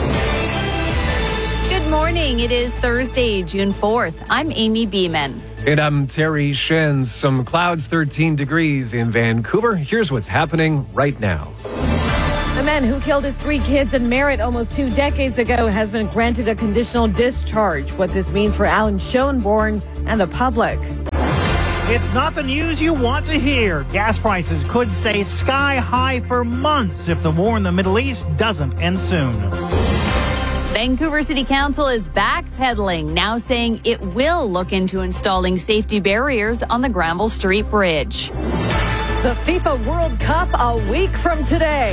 Good morning. It is Thursday, June fourth. I'm Amy Beeman. And I'm Terry Shen. Some clouds, thirteen degrees in Vancouver. Here's what's happening right now. The man who killed his three kids in Merritt almost two decades ago has been granted a conditional discharge. What this means for Alan Schoenborn and the public. It's not the news you want to hear. Gas prices could stay sky high for months if the war in the Middle East doesn't end soon. Vancouver City Council is backpedaling, now saying it will look into installing safety barriers on the Granville Street Bridge. The FIFA World Cup a week from today.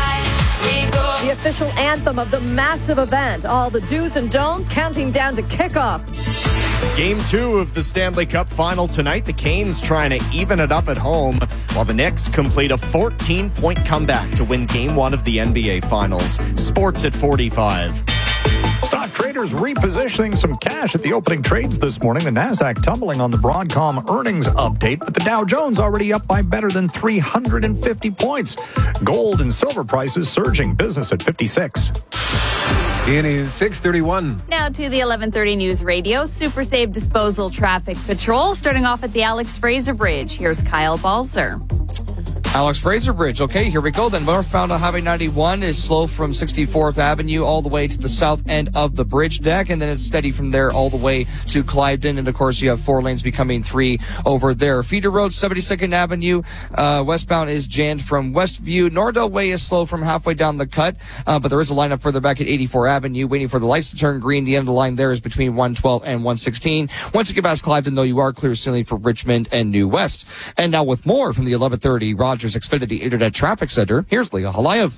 The official anthem of the massive event. All the do's and don'ts counting down to kickoff. Game two of the Stanley Cup final tonight. The Canes trying to even it up at home, while the Knicks complete a fourteen-point comeback to win Game one of the N B A Finals. Sports at forty-five. Stock traders repositioning some cash at the opening trades this morning. The Nasdaq tumbling on the Broadcom earnings update, but the Dow Jones already up by better than three hundred fifty points. Gold and silver prices surging. Business at fifty-six. It is six thirty-one. Now to the eleven thirty News Radio Super Safe Disposal Traffic Patrol, starting off at the Alex Fraser Bridge. Here's Kyle Balzer. Alex Fraser Bridge. Okay, here we go then. Northbound on Highway ninety-one is slow from sixty-fourth Avenue all the way to the south end of the bridge deck, and then it's steady from there all the way to Cliveden. And of course, you have four lanes becoming three over there. Feeder Road, seventy-second Avenue, uh, westbound is jammed from Westview. Nordell Way is slow from halfway down the cut, uh, but there is a lineup further back at eighty-four Avenue, waiting for the lights to turn green. The end of the line there is between one twelve and one sixteen. Once you get past Cliveden, though, you are clear sailing for Richmond and New West. And now with more from the eleven thirty Rogers Xfinity Internet Traffic Center, here's Leah Halayev.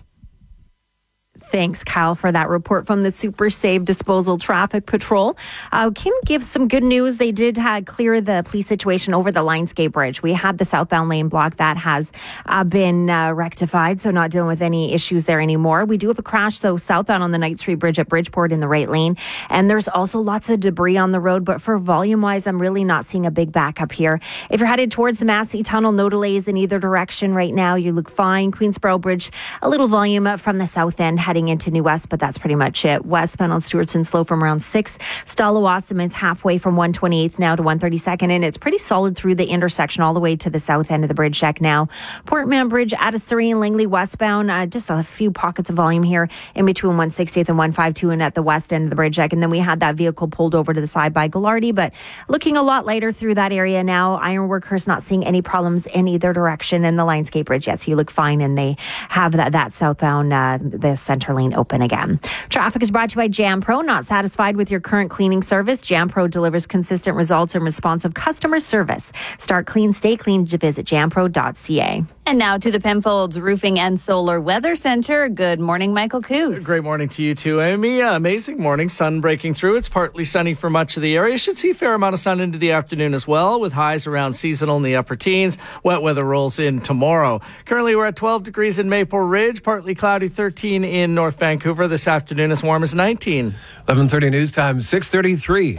Thanks, Kyle, for that report from the Super Safe Disposal Traffic Patrol. Uh, can give some good news. They did uh, clear the police situation over the Lionsgate Bridge. We had the southbound lane block that has uh, been uh, rectified, so not dealing with any issues there anymore. We do have a crash, though, southbound on the Knight Street Bridge at Bridgeport in the right lane. And there's also lots of debris on the road, but for volume-wise, I'm really not seeing a big backup here. If you're headed towards the Massey Tunnel, no delays in either direction right now. You look fine. Queensboro Bridge, a little volume from the south end heading into New West, but that's pretty much it. Westbound on Stewartson slow from around six. Stala-Wasserman is halfway from one twenty-eighth now to one thirty-second, and it's pretty solid through the intersection all the way to the south end of the bridge deck now. Portman Bridge out of Surrey and Langley westbound, uh, just a few pockets of volume here in between one sixtieth and one fifty-two and at the west end of the bridge deck. And then we had that vehicle pulled over to the side by Gallardi, but looking a lot lighter through that area now. Ironworkers not seeing any problems in either direction in the Lionsgate Bridge yet, so you look fine, and they have that, that southbound, uh, the center lane open again. Traffic is brought to you by JamPro. Not satisfied with your current cleaning service? JamPro delivers consistent results and responsive customer service. Start clean, stay clean. Visit jam pro dot c a. And now to the Penfolds Roofing and Solar Weather Center. Good morning, Michael Coos. Great morning to you too, Amy. Uh, amazing morning. Sun breaking through. It's partly sunny for much of the area. Should see a fair amount of sun into the afternoon as well, with highs around seasonal in the upper teens. Wet weather rolls in tomorrow. Currently, we're at twelve degrees in Maple Ridge. Partly cloudy, thirteen in North Vancouver. This afternoon, as warm as nineteen. eleven thirty news time, six thirty-three.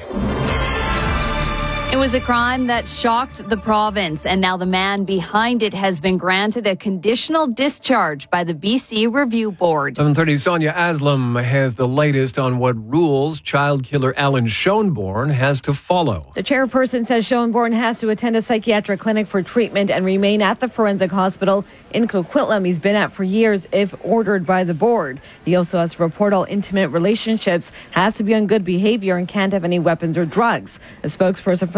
It was a crime that shocked the province, and now the man behind it has been granted a conditional discharge by the B C Review Board. eleven thirty, Sonia Aslam has the latest on what rules child killer Alan Schoenborn has to follow. The chairperson says Schoenborn has to attend a psychiatric clinic for treatment and remain at the forensic hospital in Coquitlam he's been at for years if ordered by the board. He also has to report all intimate relationships, has to be on good behavior, and can't have any weapons or drugs. A spokesperson for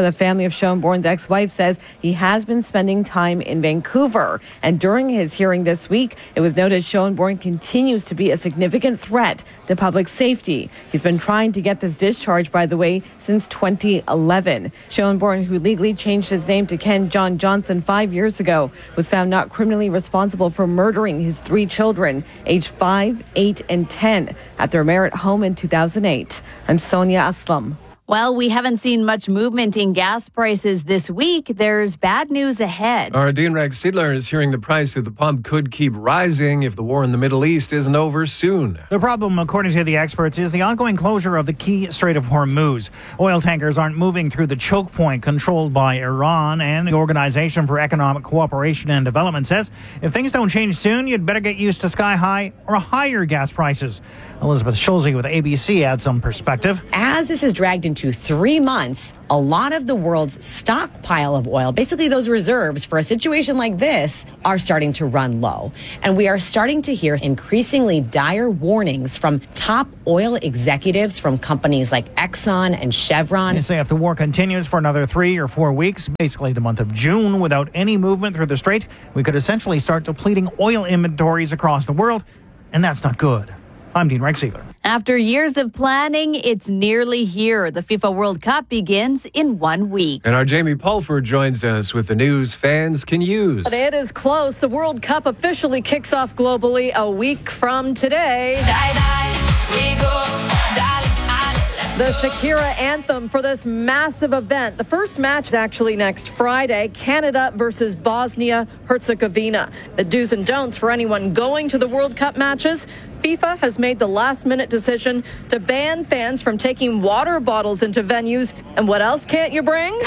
The family of Schoenborn's ex-wife says he has been spending time in Vancouver. And during his hearing this week, it was noted Schoenborn continues to be a significant threat to public safety. He's been trying to get this discharge, by the way, since twenty eleven. Schoenborn, who legally changed his name to Ken John Johnson five years ago, was found not criminally responsible for murdering his three children, aged five, eight, and ten, at their Merritt home in two thousand eight. I'm Sonia Aslam. Well, we haven't seen much movement in gas prices this week. There's bad news ahead. Our Dean Rex Siedler is hearing the price at the pump could keep rising if the war in the Middle East isn't over soon. The problem, according to the experts, is the ongoing closure of the key Strait of Hormuz. Oil tankers aren't moving through the choke point controlled by Iran, and the Organization for Economic Cooperation and Development says if things don't change soon, you'd better get used to sky-high or higher gas prices. Elizabeth Schulze with A B C adds some perspective. As this is dragged into three months, a lot of the world's stockpile of oil, basically those reserves for a situation like this, are starting to run low. And we are starting to hear increasingly dire warnings from top oil executives from companies like Exxon and Chevron. They say if the war continues for another three or four weeks, basically the month of June, without any movement through the strait, we could essentially start depleting oil inventories across the world, and that's not good. I'm Dean Rex Siedler. After years of planning, it's nearly here. The FIFA World Cup begins in one week. And our Jamie Pulford joins us with the news fans can use. It is close. The World Cup officially kicks off globally a week from today. Die, die, we go. The Shakira anthem for this massive event. The first match is actually next Friday, Canada versus Bosnia-Herzegovina. The do's and don'ts for anyone going to the World Cup matches. FIFA has made the last-minute decision to ban fans from taking water bottles into venues. And what else can't you bring?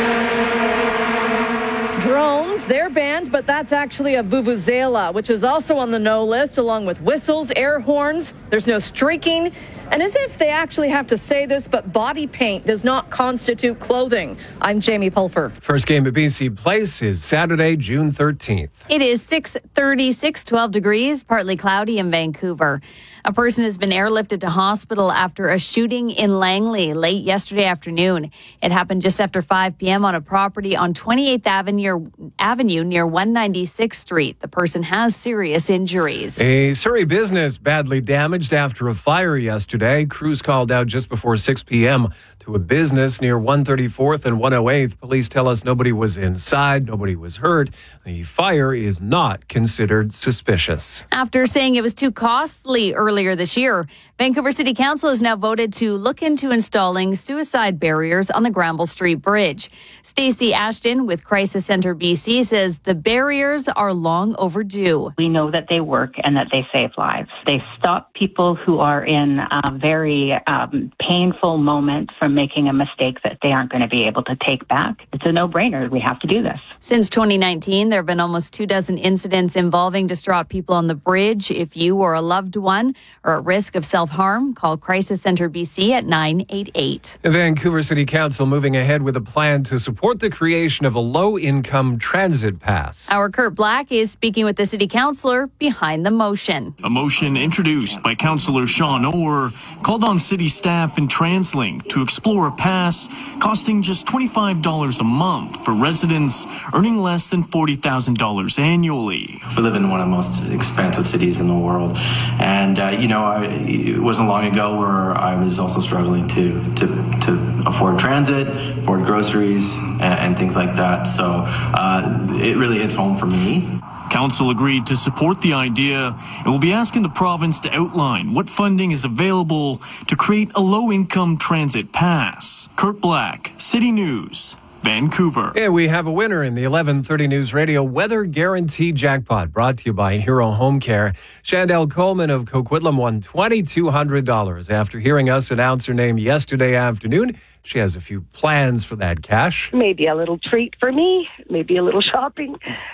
Drones, they're banned, but that's actually a vuvuzela, which is also on the no list, along with whistles, air horns. There's no streaking. And as if they actually have to say this, but body paint does not constitute clothing. I'm Jamie Pulford. First game at B C Place is Saturday, June thirteenth. It is six thirty-six, twelve degrees, partly cloudy in Vancouver. A person has been airlifted to hospital after a shooting in Langley late yesterday afternoon. It happened just after five p.m. on a property on twenty-eighth Avenue, Avenue near one ninety-sixth Street. The person has serious injuries. A Surrey business badly damaged after a fire yesterday. Crews called out just before six p.m. to a business near one thirty-fourth and one oh eighth. Police tell us nobody was inside, nobody was hurt. The fire is not considered suspicious. After saying it was too costly earlier this year, Vancouver City Council has now voted to look into installing suicide barriers on the Granville Street Bridge. Stacey Ashton with Crisis Centre B C says the barriers are long overdue. We know that they work and that they save lives. They stop people who are in a very um, painful moment from making a mistake that they aren't going to be able to take back. It's a no-brainer. We have to do this. Since twenty nineteen, there have been almost two dozen incidents involving distraught people on the bridge. If you or a loved one are at risk of self-harm, call Crisis Centre B C at nine eight eight. The Vancouver City Council moving ahead with a plan to support the creation of a low-income transit pass. Our Kurt Black is speaking with the city councillor behind the motion. A motion introduced by Councillor Sean Orr called on city staff and TransLink to explore a pass costing just twenty-five dollars a month for residents earning less than forty thousand dollars annually. We live in one of the most expensive cities in the world. And, uh, you know, I, it wasn't long ago where I was also struggling to, to, to afford transit, afford groceries, and, and things like that. So uh, it really hits home for me. Council agreed to support the idea and will be asking the province to outline what funding is available to create a low-income transit pass. Kurt Black, City News, Vancouver. Yeah, we have a winner in the eleven thirty News Radio Weather Guarantee Jackpot, brought to you by Hero Home Care. Chandel Coleman of Coquitlam won two thousand two hundred dollars after hearing us announce her name yesterday afternoon. She has a few plans for that cash. Maybe a little treat for me, maybe a little shopping,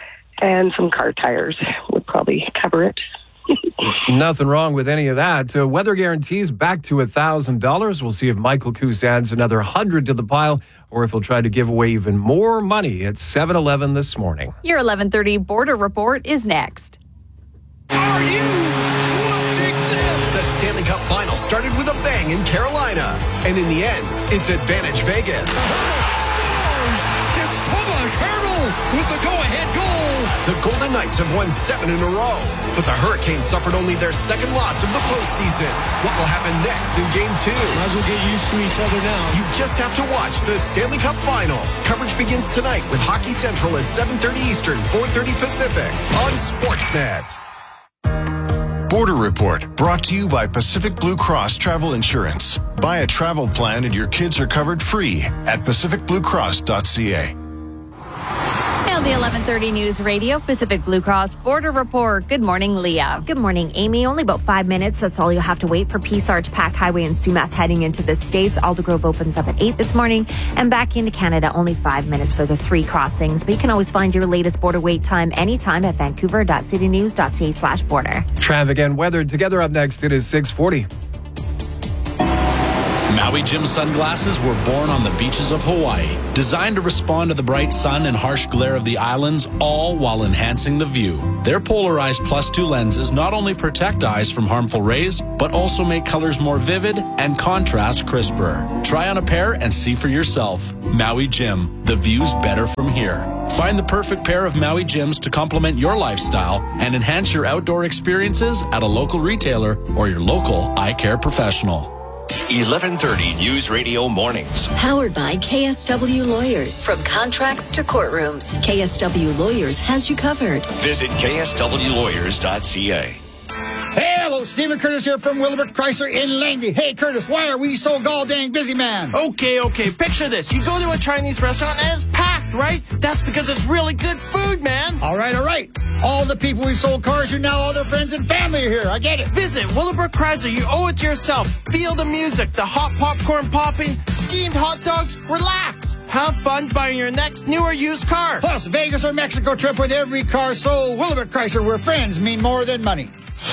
and some car tires would probably cover it. Nothing wrong with any of that. Uh, weather guarantees back to one thousand dollars. We'll see if Michael Coos adds another one hundred dollars to the pile or if he'll try to give away even more money at seven eleven this morning. Your eleven thirty Border Report is next. Are you? The Stanley Cup Final started with a bang in Carolina. And in the end, it's Advantage Vegas. with a go-ahead goal. The Golden Knights have won seven in a row, but the Hurricanes suffered only their second loss of the postseason. What will happen next in Game two? Might as well get used to each other now. You just have to watch the Stanley Cup Final. Coverage begins tonight with Hockey Central at seven thirty Eastern, four thirty Pacific on Sportsnet. Border Report, brought to you by Pacific Blue Cross Travel Insurance. Buy a travel plan and your kids are covered free at pacific blue cross dot c a. Now the eleven thirty News Radio Pacific Blue Cross Border Report. Good morning, Leah. Good morning, Amy. Only about five minutes. That's all you'll have to wait for Peace Arch, Pack Highway, and Sumas heading into the States. Aldergrove opens up at eight this morning. And back into Canada, only five minutes for the three crossings. But you can always find your latest border wait time anytime at vancouver dot city news dot c a slash border. Traffic and weather together up next. It is six forty. Maui Jim sunglasses were born on the beaches of Hawaii, designed to respond to the bright sun and harsh glare of the islands, all while enhancing the view. Their polarized plus two lenses not only protect eyes from harmful rays, but also make colors more vivid and contrast crisper. Try on a pair and see for yourself. Maui Jim, the view's better from here. Find the perfect pair of Maui Jims to complement your lifestyle and enhance your outdoor experiences at a local retailer or your local eye care professional. eleven thirty News Radio Mornings. Powered by K S W Lawyers. From contracts to courtrooms, K S W Lawyers has you covered. Visit k s w lawyers dot c a. Hey, hello, Stephen Curtis here from Willibert Chrysler in Langley. Hey, Curtis, why are we so gall dang busy, man? Okay, okay, picture this. You go to a Chinese restaurant and it's packed, right? That's because it's really good food, man. All right, all right. All the people we've sold cars to now, all their friends and family are here. I get it. Visit Willibert Chrysler. You owe it to yourself. Feel the music, the hot popcorn popping, steamed hot dogs. Relax. Have fun buying your next new or used car. Plus, Vegas or Mexico trip with every car sold. Willibert Chrysler, where friends mean more than money.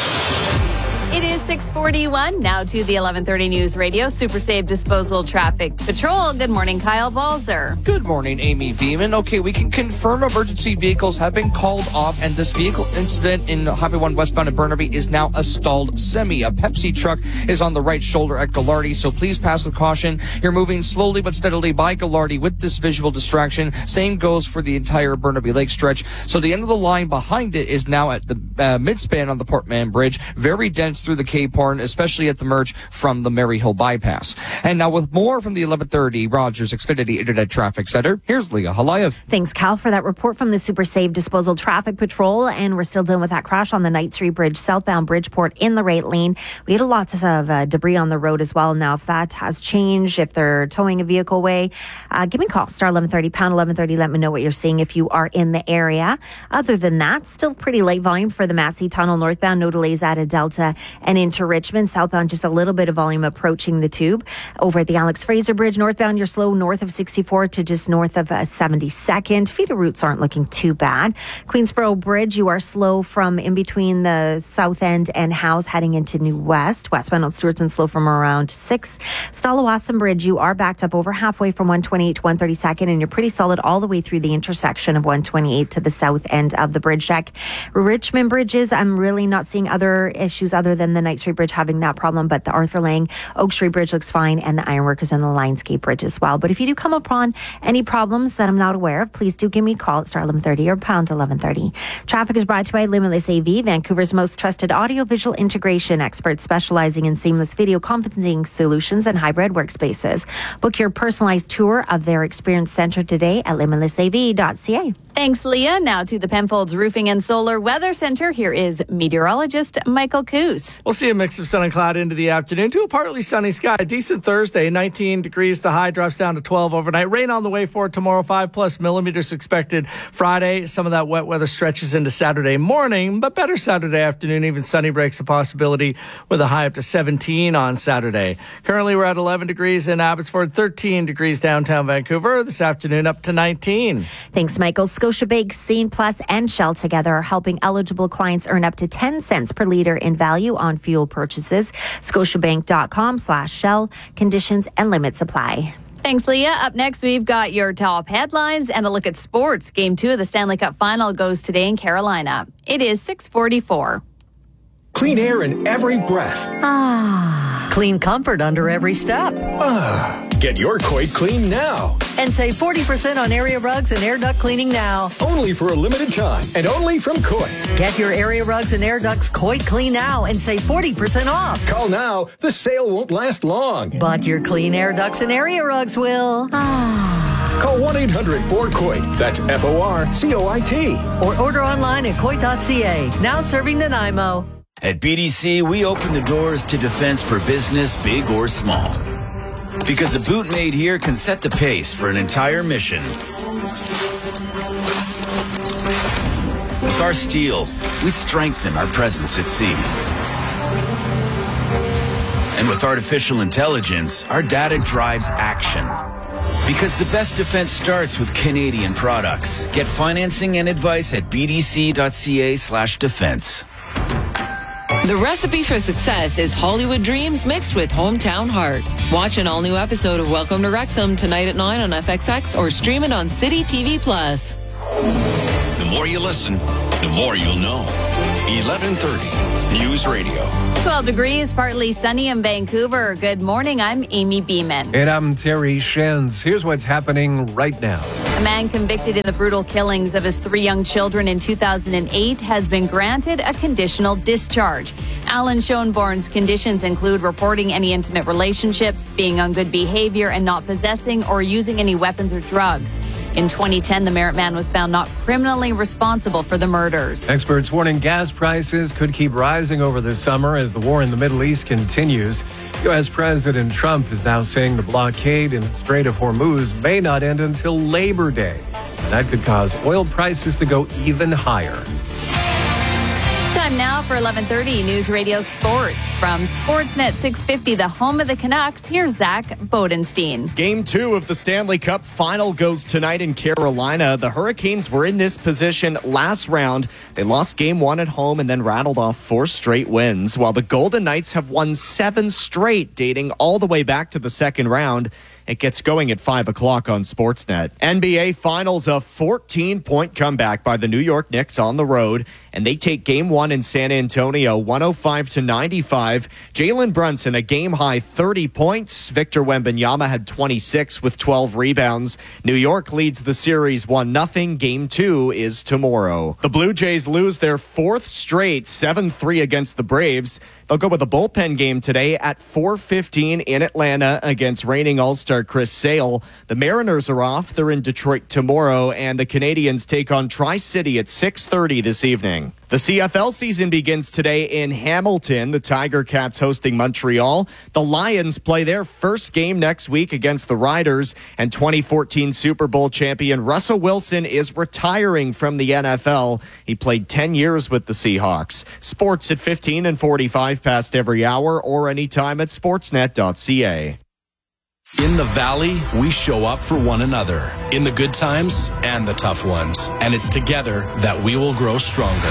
It is six forty-one. Now to the eleven thirty News Radio Super Save Disposal Traffic Patrol. Good morning, Kyle Balzer. Good morning, Amy Beeman. Okay, we can confirm emergency vehicles have been called off, and this vehicle incident in Highway one westbound in Burnaby is now a stalled semi. A Pepsi truck is on the right shoulder at Gallardi, so please pass with caution. You're moving slowly but steadily by Gallardi with this visual distraction. Same goes for the entire Burnaby Lake stretch. So the end of the line behind it is now at the uh, midspan on the Portman Bridge. Very dense through the Cape Horn, especially at the merge from the Maryhill bypass. And now with more from the eleven thirty Rogers Xfinity Internet Traffic Center, here's Leah Halayev. Thanks, Cal, for that report from the Super Save Disposal Traffic Patrol. And we're still dealing with that crash on the Knight Street Bridge, southbound Bridgeport in the right lane. We had lots of uh, debris on the road as well. Now, if that has changed, if they're towing a vehicle away, uh, give me a call, star eleven thirty, pound eleven thirty. Let me know what you're seeing if you are in the area. Other than that, still pretty light volume for the Massey Tunnel northbound. No delays out of Delta and into Richmond. Southbound, just a little bit of volume approaching the tube. Over at the Alex Fraser Bridge, northbound, you're slow north of sixty-four to just north of uh, seventy-second. Feeder routes aren't looking too bad. Queensboro Bridge, you are slow from in between the south end and Howes heading into New West. Westbound on Stewartson, slow from around six. Stallawasam Bridge, you are backed up over halfway from one twenty-eight to one thirty-second, and you're pretty solid all the way through the intersection of one twenty-eight to the south end of the bridge deck. Richmond Bridges, I'm really not seeing other issues other than the Knight Street Bridge having that problem, but the Arthur Lang Oak Street Bridge looks fine, and the Ironworkers and the Lionsgate Bridge as well. But if you do come upon any problems that I'm not aware of, please do give me a call at star eleven thirty or pound eleven thirty. Traffic is brought to you by Limitless A V, Vancouver's most trusted audio-visual integration expert, specializing in seamless video conferencing solutions and hybrid workspaces. Book your personalized tour of their experience center today at limitless a v dot c a. Thanks, Leah. Now to the Penfolds Roofing and Solar Weather Center. Here is meteorologist Michael Coos. We'll see a mix of sun and cloud into the afternoon to a partly sunny sky. A decent Thursday, nineteen degrees. The high drops down to twelve overnight. Rain on the way for tomorrow, five plus millimeters expected Friday. Some of that wet weather stretches into Saturday morning, but better Saturday afternoon. Even sunny breaks a possibility with a high up to seventeen on Saturday. Currently, we're at eleven degrees in Abbotsford, thirteen degrees downtown Vancouver. This afternoon, up to nineteen. Thanks, Michael. Scotiabank, Scene Plus, and Shell together are helping eligible clients earn up to ten cents per liter in value on fuel purchases. Scotiabank.com slash Shell. Conditions and limits apply. Thanks, Leah. Up next, we've got your top headlines and a look at sports. Game two of the Stanley Cup Final goes today in Carolina. It is six forty-four. Clean air in every breath. Ah. Clean comfort under every step. Ah. Get your Coit clean now. And save forty percent on area rugs and air duct cleaning now. Only for a limited time and only from Coit. Get your area rugs and air ducts Coit clean now and save forty percent off. Call now. The sale won't last long. But your clean air ducts and area rugs will. Call one eight hundred four coit. That's F O R C O I T. Or order online at coit dot c a. Now serving Nanaimo. At B D C, we open the doors to defense for business, big or small. Because a boot made here can set the pace for an entire mission. With our steel, we strengthen our presence at sea. And with artificial intelligence, our data drives action. Because the best defense starts with Canadian products. Get financing and advice at b d c dot c a slash defense. The recipe for success is Hollywood dreams mixed with hometown heart. Watch an all-new episode of Welcome to Wrexham tonight at nine on F X X or stream it on City T V Plus. The more you listen, the more you'll know. eleven thirty News Radio. twelve degrees, partly sunny in Vancouver. Good morning. I'm Amy Beeman. And I'm Terry Shenz. Here's what's happening right now. A man convicted in the brutal killings of his three young children in two thousand eight has been granted a conditional discharge. Alan Schoenborn's conditions include reporting any intimate relationships, being on good behavior, and not possessing or using any weapons or drugs. In twenty ten, the Merritt man was found not criminally responsible for the murders. Experts warning gas prices could keep rising over the summer as the war in the Middle East continues. U S. President Trump is now saying the blockade in the Strait of Hormuz may not end until Labor Day. And that could cause oil prices to go even higher. Time now for eleven thirty News Radio Sports. From Sportsnet six fifty, the home of the Canucks, here's Zach Bodenstein. Game two of the Stanley Cup final goes tonight in Carolina. The Hurricanes were in this position last round. They lost game one at home and then rattled off four straight wins, while the Golden Knights have won seven straight, dating all the way back to the second round. It gets going at five o'clock on Sportsnet. N B A Finals, a fourteen-point comeback by the New York Knicks on the road, and they take game one in San Antonio, one oh five to ninety-five. Jalen Brunson, a game-high thirty points. Victor Wembanyama had twenty-six with twelve rebounds. New York leads the series one nothing. Game two is tomorrow. The Blue Jays lose their fourth straight, seven three against the Braves. They'll go with a bullpen game today at four fifteen in Atlanta against reigning All-Star Chris Sale. The Mariners are off. They're in Detroit tomorrow, and the Canadians take on Tri-City at six thirty this evening. The C F L season begins today in Hamilton. The Tiger Cats hosting Montreal. The Lions play their first game next week against the Riders. And twenty fourteen Super Bowl champion Russell Wilson is retiring from the N F L. He played ten years with the Seahawks. Sports at fifteen and forty-five past every hour or anytime at sportsnet dot c a. In the Valley, we show up for one another, in the good times and the tough ones. And it's together that we will grow stronger.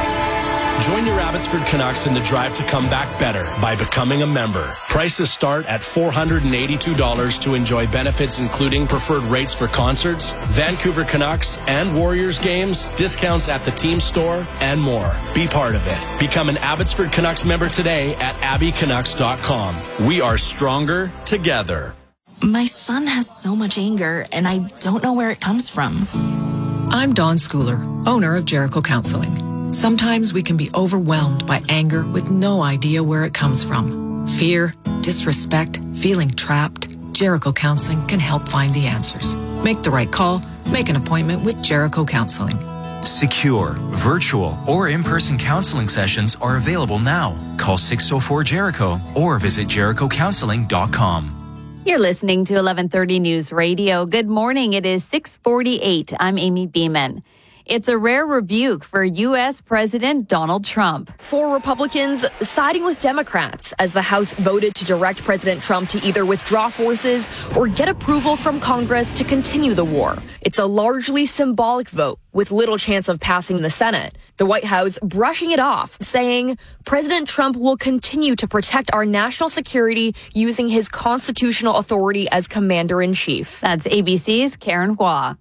Join your Abbotsford Canucks in the drive to come back better by becoming a member. Prices start at four hundred eighty-two dollars to enjoy benefits including preferred rates for concerts, Vancouver Canucks and Warriors games, discounts at the team store, and more. Be part of it. Become an Abbotsford Canucks member today at abby canucks dot com. We are stronger together. My son has so much anger, and I don't know where it comes from. I'm Dawn Schooler, owner of Jericho Counseling. Sometimes we can be overwhelmed by anger with no idea where it comes from. Fear, disrespect, feeling trapped. Jericho Counseling can help find the answers. Make the right call. Make an appointment with Jericho Counseling. Secure, virtual, or in-person counseling sessions are available now. Call six oh four Jericho or visit jericho counseling dot com. You're listening to eleven thirty News Radio. Good morning. It is six forty-eight. I'm Amy Beeman. It's a rare rebuke for U S. President Donald Trump. Four Republicans siding with Democrats as the House voted to direct President Trump to either withdraw forces or get approval from Congress to continue the war. It's a largely symbolic vote with little chance of passing the Senate. The White House brushing it off, saying President Trump will continue to protect our national security using his constitutional authority as commander-in-chief. That's A B C's Karen Hua.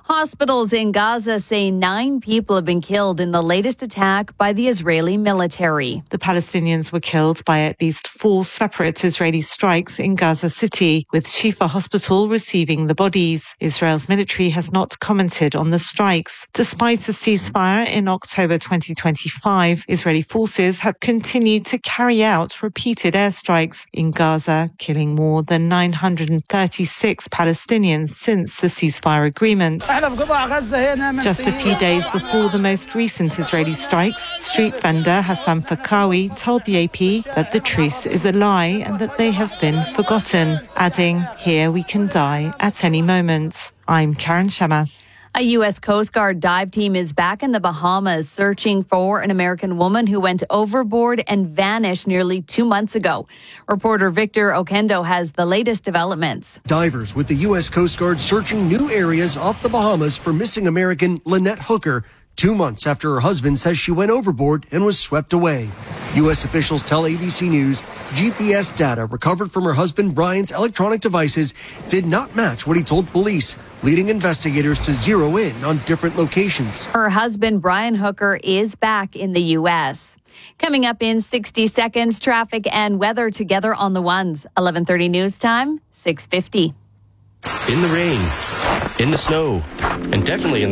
Hospitals in Gaza say nine people have been killed in the latest attack by the Israeli military. The Palestinians were killed by at least four separate Israeli strikes in Gaza City, with Shifa Hospital receiving the bodies. Israel's military has not commented on the strikes. Despite a ceasefire in October twenty twenty-five, Israeli forces have continued to carry out repeated airstrikes in Gaza, killing more than nine hundred thirty-six Palestinians since the ceasefire agreement. Just a few days before the most recent Israeli strikes, street vendor Hassan Fakawi told the A P that the truce is a lie and that they have been forgotten, adding, "Here we can die at any moment." I'm Karen Shamas. A U S Coast Guard dive team is back in the Bahamas searching for an American woman who went overboard and vanished nearly two months ago. Reporter Victor Oquendo has the latest developments. Divers with the U S Coast Guard searching new areas off the Bahamas for missing American Lynette Hooker, two months after her husband says she went overboard and was swept away. U S officials tell A B C News G P S data recovered from her husband Brian's electronic devices did not match what he told police, leading investigators to zero in on different locations. Her husband Brian Hooker is back in the U S. Coming up in sixty seconds, traffic and weather together on the ones. eleven thirty news time, six fifty. In the rain, in the snow, and definitely in